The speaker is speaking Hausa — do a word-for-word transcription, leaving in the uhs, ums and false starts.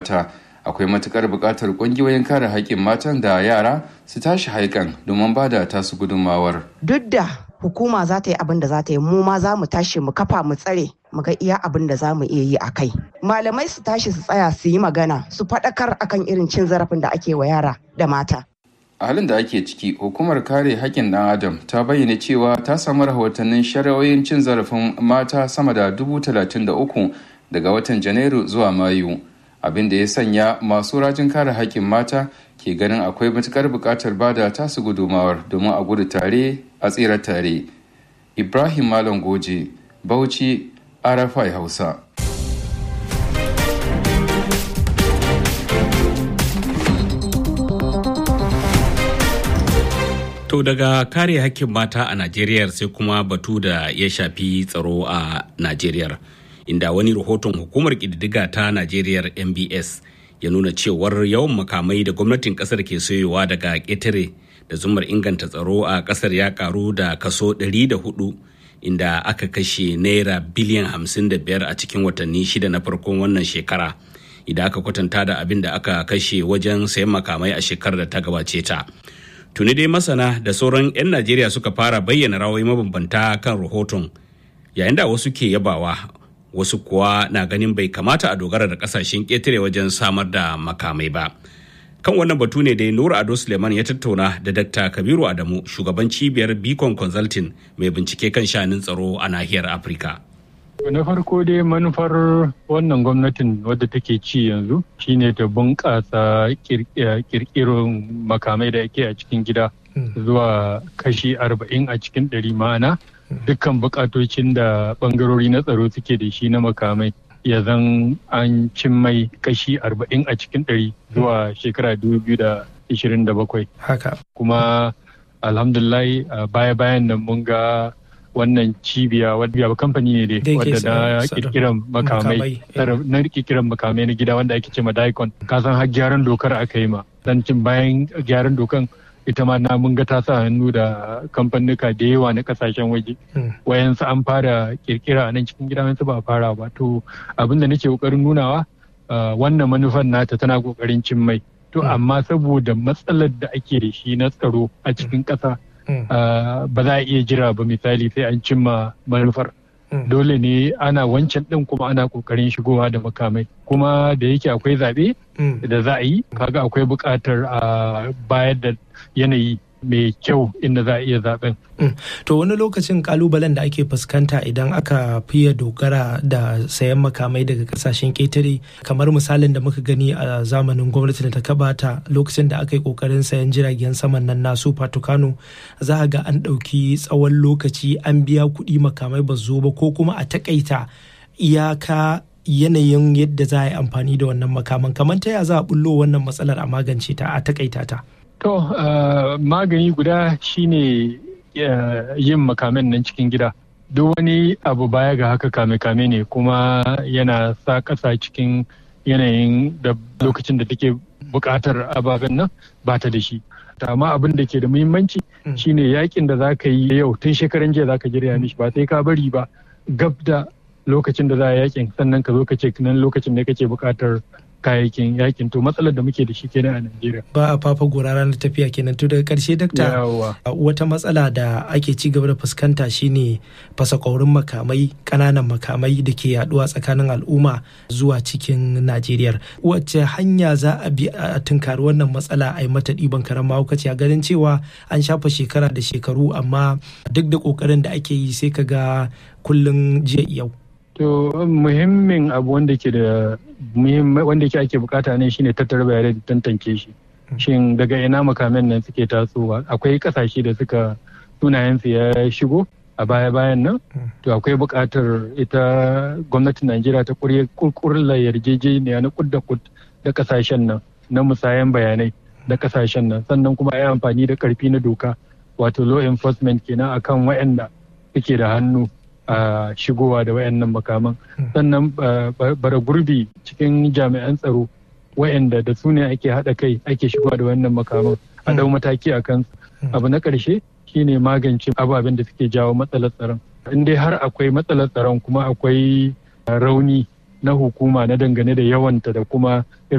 mata. Akwai matukar buƙatar ƙungiyoyin kare haƙƙin matan da yara su tashi haikan domin ba da tasu gudunmawar. Duk da hukuma za ta yi abin da za ta yi, mu ma za mu tashi mu kafa mu tsare mu ga iya abin da za mu iya yi a kai. Malamai su tashi su tsaya su yi magana su faɗakar akan irin cin zarafin da ake wa yara da mata. A halin da ake ciki, hukumar kare haƙƙin ɗan adam ta bayyana cewa ta samu rahotannin shari'o'in cin zarafin mata sama da dubu talatin da uku daga watan Janairu zuwa Mayu. Abin da ya sanya masu rajin kare haƙƙin mata ke ganin akwai matuƙar buƙatar bada tasu gudumawar domin a gudu tare a tsira tare. Ibrahim Malam Goje, Bauchi, R F I Hausa. To daga kare haƙƙin mata a Najeriya sai kuma batu da ya shafi tsaro a Najeriya. Inda wani rahoton hukumar ƙididdiga ta Najeriya N B S ya nuna cewar yawan makamai da gwamnatin ƙasar ke sayowa daga ƙetare da zumar inganta tsaro a ƙasar ya karu da kaso ɗari da hudu, inda aka kashe naira biliyan hamsin da biyar a cikin watanni shida na farkon wannan shekara, idan aka kwatanta da abin da aka kashe wajen sayan makamai a shekarar da ta gabace ta. Tuni dai masana da sauran 'yan Najeriya suka fara bayyana ra'ayoyi mabambanta kan rahoton, yayin da wasu ke yabawa, wasu kuwa na ganin bai kamata a dogara da kasashen ƙetare wajen samar da makamai ba. Kan wannan batu ne dai Nura Ado Suleiman ya tattauna da Dakta Kabiru Adamu, shugaban cibiyar Beacon Consulting mai bincike kan sha'anin tsaro a nahiyar Afirka. Na farko dai manufar wannan gwamnatin wadda take ci yanzu shine ta bunƙasa kirkirin makamai da ake a cikin gida zuwa kashi arba'in a cikin ɗari, ma'ana dukkan bukatocin da bangarori na tsaro suke da shi na makamai ya zan an cin mai kashi arba'in a cikin ɗari zuwa shekara dubu biyu da ishirin da bakwai. Haka. Kuma alhamdulillah baya-bayan nan mun ga wannan cibiya wadda kamfani ne dai wadda na kirkiran makamai na kirkiran makamai na gida wanda ake ce ma Daikon. Ka san har gyaran dokar aka yi ma. Dan cin bayan gyaran dokan ita ma na mun ga ta sa hannu da kamfanuka da yawa na kasashen waje. Wayansu an fara kirkira a nan cikin gida, wayansu ba a fara ba. To abin da nake kokarin nunawa wannan manufar nata tana kokarin cin mai. To amma saboda matsalar da ake da shi na tsaro a cikin ƙasa ba za a iya jira ba, misali sai an cimma manufar. Dole ne ana wancan ɗin kuma ana kokarin shigowa da makamai. Kuma da yake akwai zaɓe da za a yi, kaga akwai buƙatar a bayar da yanayi mai kyau inda za a iya zaben. To wani lokacin kalubalen da ake fuskanta idan aka fiye dogara da sayan makamai daga kasashen ƙetare, kamar misalin da muka gani a zamanin gwamnati da ta gabata lokacin da aka yi kokarin sayan jiragen saman nan na Super Tucano, za a ga an ɗauki tsawon lokaci an biya kuɗi makamai ba zo ba, ko kuma a takaita iyaka yanayin yadda za a yi amfani da wannan makaman. Kamar ta ya za a bullo wannan matsalar a magance ta, a takaita ta? To, uh, magani guda shine uh, yin makamen nan cikin gida. Duk wani abu baya ga haka kame-kame ne, kuma yana sa ƙasa cikin yanayin da lokacin da take buƙatar ababen nan ba ta da shi. Amma abin da ke da muhimmanci shine yakin da za ka yi yau tun shekaran jiya za ka jirya mishi, ba sai ka bari ba gab da lokacin da za a yakin sannan ka zo ka ce nan lokacin da kake buƙatar kayayyakin yakin. To matsalar da muke da shi kenan a Najeriya. Ba a fafa gora ranar tafiya kenan. To daga karshe dakta, wata matsala da ake ci gaba da fuskanta shine fasakaurin makamai, kananan makamai da ke yaduwa tsakanin al'umma zuwa cikin Najeriya. Wacce hanya za a bi a tunkari wannan matsala a yi mata ɗiban karan mahaukaci, a ganin cewa an shafa shekara da shekaru amma duk da kokarin da ake yi sai ka ga kullum jiya yau. To muhimmin abu wanda ke da wanda ke ake bukata ne shine tattara bayanai da tantance shi. Shin daga ina makamen nan suke tasowa? Akwai kasashe da suka sunayensu ya shigo a baya-bayan nan. To akwai bukatar ita gwamnatin Najeriya ta kurkurla yarjejeniya na kud da kud da kasashen nan na musayan bayanai da kasashen nan, sannan kuma yi amfani da karfi na doka, wato law enforcement kenan akan waɗanda suke da hannu a shigowa da wayannan makaman. Sannan bara gurbi cikin jami'an tsaro wayanda da su ne ake haɗa kai ake shigowa da wayannan makaman a dau mataki a kansu. Abu na ƙarshe shine magance ababen da suke jawo matsalar tsaron. In dai har akwai matsalar tsaron kuma akwai rauni na hukuma na dangane da yawanta da kuma